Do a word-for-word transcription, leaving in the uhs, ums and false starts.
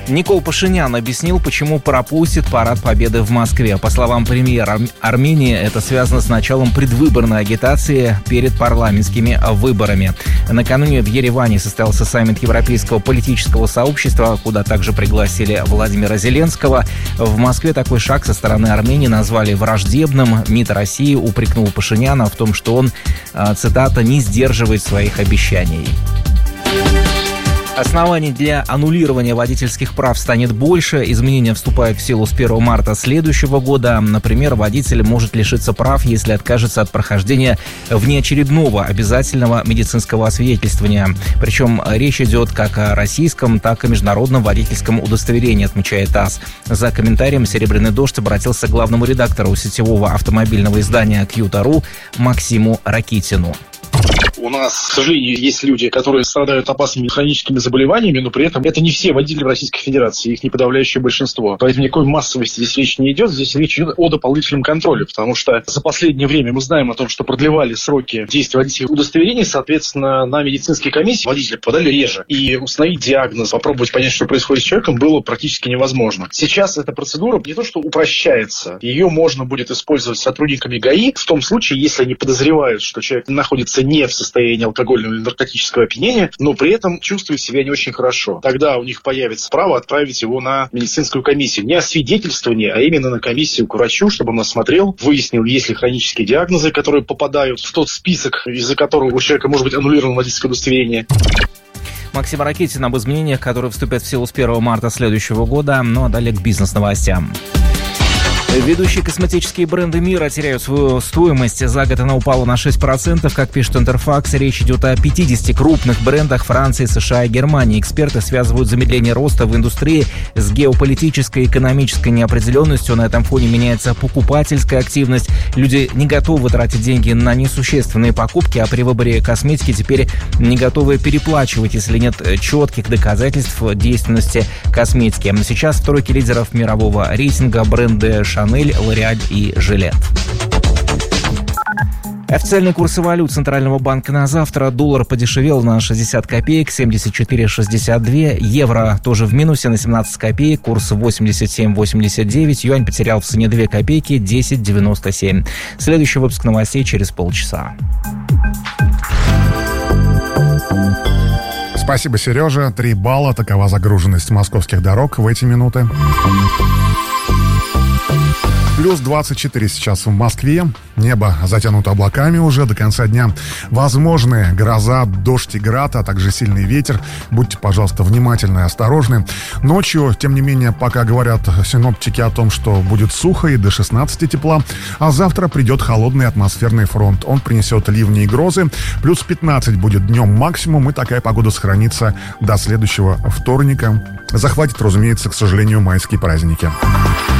Никол Пашинян объяснил, почему пропустит парад Победы в Москве. По словам премьера Армении, это связано с началом предвыборной агитации перед парламентскими выборами. Накануне в Ереване состоялся саммит Европейского политического сообщества, куда также пригласили Владимира Зеленского. В Москве такой шаг со стороны Армении назвали враждебным. МИД России упрекнул Пашиняна в том, что он, цитата, «не сдерживает своих обещаний». Оснований для аннулирования водительских прав станет больше. Изменения вступают в силу с первого марта следующего года. Например, водитель может лишиться прав, если откажется от прохождения внеочередного обязательного медицинского освидетельствования. Причем речь идет как о российском, так и международном водительском удостоверении, отмечает ТАСС. За комментарием «Серебряный дождь» обратился к главному редактору сетевого автомобильного издания Кьюта.ру Максиму Ракитину. У нас, к сожалению, есть люди, которые страдают опасными хроническими заболеваниями, но при этом это не все водители в Российской Федерации, их не подавляющее большинство. Поэтому никакой массовости здесь речь не идет, здесь речь идет о дополнительном контроле, потому что за последнее время мы знаем о том, что продлевали сроки действия водительских удостоверений, соответственно, на медицинские комиссии водители попадали реже. И установить диагноз, попробовать понять, что происходит с человеком, было практически невозможно. Сейчас эта процедура не то что упрощается, ее можно будет использовать сотрудниками ГАИ в том случае, если они подозревают, что человек находится не в состоянии алкогольного или наркотического опьянения, но при этом чувствует себя не очень хорошо. Тогда у них появится право отправить его на медицинскую комиссию. Не освидетельствование, а именно на комиссию к врачу, чтобы он осмотрел, выяснил, есть ли хронические диагнозы, которые попадают в тот список, из-за которого у человека может быть аннулировано водительское удостоверение. Максим Ракитин об изменениях, которые вступят в силу с первого марта следующего года. Ну а далее к бизнес-новостям. Ведущие косметические бренды мира теряют свою стоимость. За год она упала на шесть процентов. Как пишет Интерфакс, речь идет о пятидесяти крупных брендах Франции, США и Германии. Эксперты связывают замедление роста в индустрии с геополитической и экономической неопределенностью. На этом фоне меняется покупательская активность. Люди не готовы тратить деньги на несущественные покупки, а при выборе косметики теперь не готовы переплачивать, если нет четких доказательств действенности косметики. Сейчас в тройке лидеров мирового рейтинга бренды Шанель, L'Oréal и Жилет. Официальные курсы валют Центрального банка на завтра. Доллар подешевел на шестьдесят копеек, семьдесят четыре шестьдесят два. Евро тоже в минусе на семнадцать копеек, курс восемьдесят семь восемьдесят девять. Юань потерял в цене две копейки, десять девяносто семь. Следующий выпуск новостей через полчаса. Спасибо, Сережа. Три балла. Такова загруженность московских дорог в эти минуты. Плюс двадцать четыре сейчас в Москве. Небо затянуто облаками уже до конца дня. Возможны гроза, дождь и град, а также сильный ветер. Будьте, пожалуйста, внимательны и осторожны. Ночью, тем не менее, пока говорят синоптики о том, что будет сухо и до шестнадцати тепла. А завтра придет холодный атмосферный фронт. Он принесет ливни и грозы. Плюс пятнадцать будет днем максимум. И такая погода сохранится до следующего вторника. Захватит, разумеется, к сожалению, майские праздники.